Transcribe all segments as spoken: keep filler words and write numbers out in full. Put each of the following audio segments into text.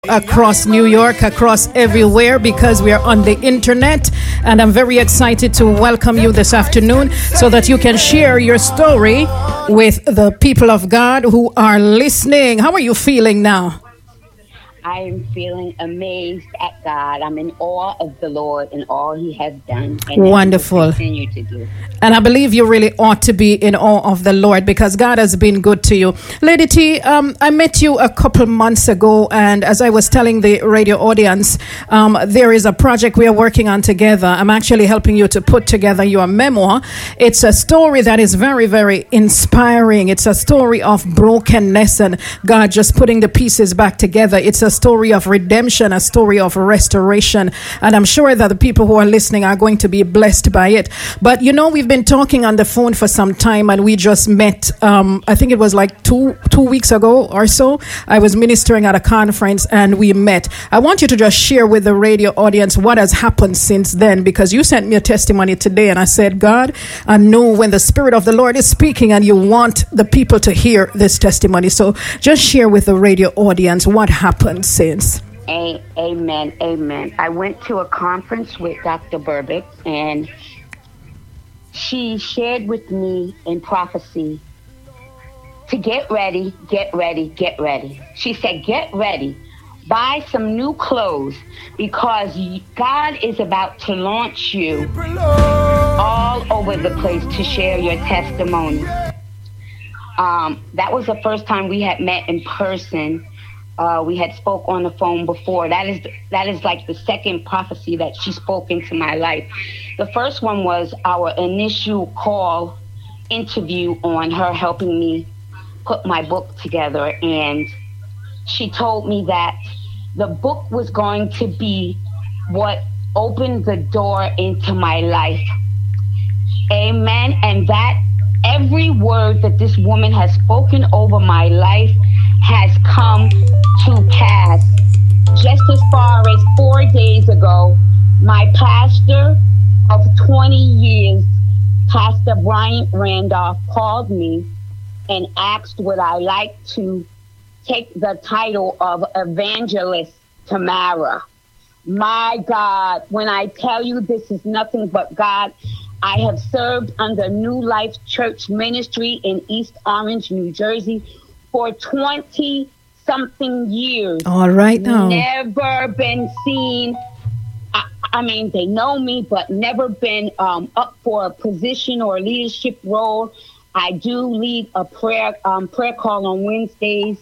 across New York, across everywhere, because we are on the internet. And I'm very excited to welcome you this afternoon so that you can share your story with the people of God who are listening. How are you feeling now? I am feeling amazed at God. I'm in awe of the Lord and all He has done. And Wonderful. He will continue to do. And I believe you really ought to be in awe of the Lord because God has been good to you. Lady T, um, I met you a couple months ago, and as I was telling the radio audience, um, there is a project we are working on together. I'm actually helping you to put together your memoir. It's a story that is very, very inspiring. It's a story of brokenness and God just putting the pieces back together. It's a story of redemption, a story of restoration. And I'm sure that the people who are listening are going to be blessed by it. But you know, we've been talking on the phone for some time, and we just met, um, I think it was like two two weeks ago or so. I was ministering at a conference and we met. I want you to just share with the radio audience what has happened since then, because you sent me a testimony today and I said, God, I know when the Spirit of the Lord is speaking and you want the people to hear this testimony. So just share with the radio audience what happened since. A- amen. Amen. I went to a conference with Doctor Burbick, and she shared with me in prophecy to get ready, get ready, get ready. She said, get ready. Buy some new clothes because God is about to launch you all over the place to share your testimony. Um, that was the first time we had met in person. Uh, we had spoke on the phone before. That is that is like the second prophecy that she spoke into my life. The first one was our initial call interview on her helping me put my book together. And she told me that the book was going to be what opened the door into my life. Amen. And that every word that this woman has spoken over my life has come to pass. Just as far as four days ago, my pastor of twenty years, Pastor Bryant Randolph, called me and asked would I like to take the title of Evangelist Tamara. My God, when I tell you this is nothing but God, I have served under New Life Church Ministry in East Orange, New Jersey for twenty something years. All right now. Never been seen. I, I mean, they know me, but never been um, up for a position or a leadership role. I do lead a prayer um, prayer call on Wednesdays.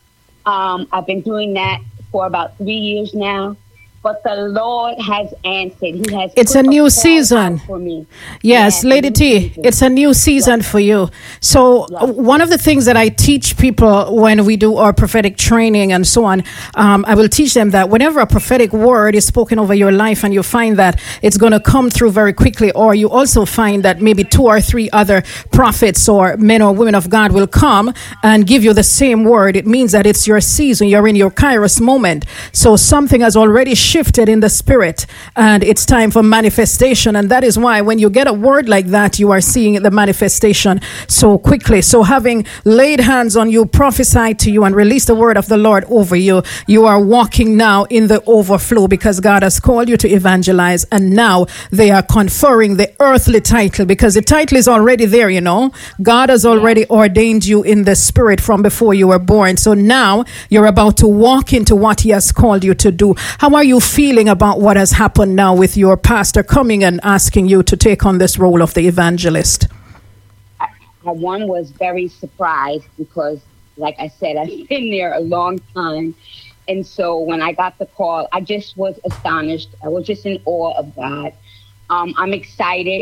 Um, I've been doing that for about three years now. But the Lord has answered. He has. It's a new season for me. Yes, yeah, Lady T, season. It's a new season yes. for you. So yes. one of the things that I teach people when we do our prophetic training and so on, um, I will teach them that whenever a prophetic word is spoken over your life and you find that it's going to come through very quickly, or you also find that maybe two or three other prophets or men or women of God will come and give you the same word, it means that it's your season. You're in your Kairos moment. So something has already shifted in the spirit and it's time for manifestation. And that is why when you get a word like that, you are seeing the manifestation so quickly. So having laid hands on you, prophesied to you and released the word of the Lord over you, you are walking now in the overflow because God has called you to evangelize. And now they are conferring the earthly title because the title is already there, you know. God has already ordained you in the spirit from before you were born. So now you're about to walk into what He has called you to do. How are you feeling about what has happened now with your pastor coming and asking you to take on this role of the evangelist? I, one was very surprised because, like I said, I've been there a long time. And so when I got the call, I just was astonished. I was just in awe of God. Um, I'm excited.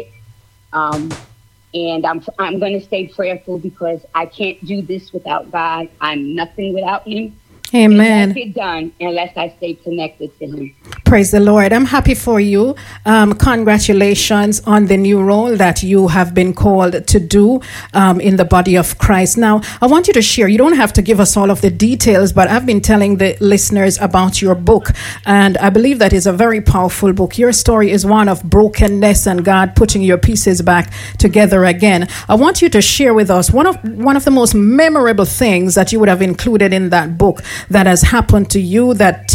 Um, and I'm I'm going to stay prayerful because I can't do this without God. I'm nothing without Him. Amen. It won't get done unless I stay connected to Him. Praise the Lord. I'm happy for you. Um, congratulations on the new role that you have been called to do um, in the body of Christ. Now, I want you to share. You don't have to give us all of the details, but I've been telling the listeners about your book, and I believe that is a very powerful book. Your story is one of brokenness and God putting your pieces back together again. I want you to share with us one of one of the most memorable things that you would have included in that book. that has happened to you that